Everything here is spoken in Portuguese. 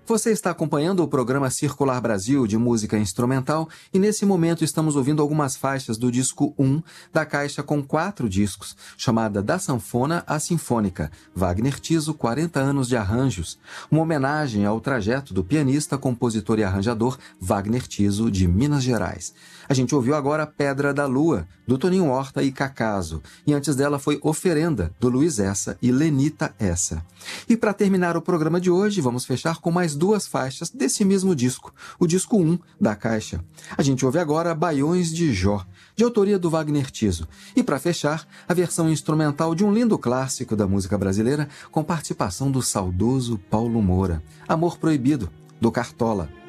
Você está acompanhando o programa Circular Brasil de música instrumental e nesse momento estamos ouvindo algumas faixas do disco 1 da caixa com 4 discos, chamada Da Sanfona à Sinfônica, Wagner Tiso, 40 anos de arranjos, uma homenagem ao trajeto do pianista, compositor e arranjador Wagner Tiso, de Minas Gerais. A gente ouviu agora Pedra da Lua, do Toninho Horta e Cacaso, e antes dela foi Oferenda, do Luiz Essa e Lenita Essa. E para terminar o programa de hoje, vamos fechar com mais 2 faixas desse mesmo disco, o disco 1 da caixa. A gente ouve agora Baiões de Jó, de autoria do Wagner Tiso. E para fechar, a versão instrumental de um lindo clássico da música brasileira, com participação do saudoso Paulo Moura, Amor Proibido, do Cartola.